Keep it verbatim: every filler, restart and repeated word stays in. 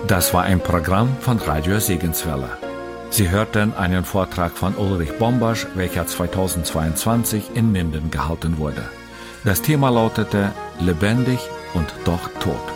Das war ein Programm von Radio Segenswelle. Sie hörten einen Vortrag von Ulrich Bombasch, welcher zweitausendzweiundzwanzig in Minden gehalten wurde. Das Thema lautete Lebendig und doch tot.